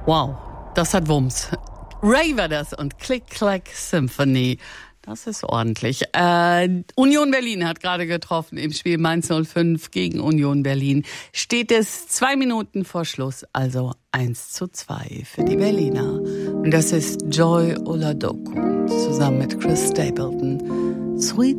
Wow, das hat Wumms. Ray war das und Click Clack Symphony. Das ist ordentlich. Union Berlin hat gerade getroffen im Spiel Mainz 05 gegen Union Berlin. Steht es 2 Minuten vor Schluss, also 1:2 für die Berliner. Und das ist Joy Oladoku zusammen mit Chris Stapleton. Sweet